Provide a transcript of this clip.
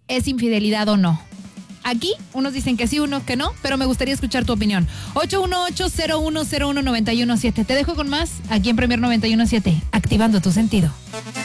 es infidelidad o no. Aquí, unos dicen que sí, unos que no, pero me gustaría escuchar tu opinión. 818-0101-917. Te dejo con más aquí en Premier 91.7, activando tu sentido.